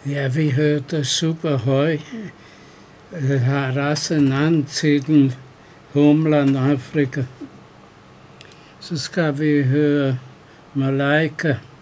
Ja, vi hørte Superhøj. Har også en anden titel, Homeland Afrika. Så skal vi høre Malaika.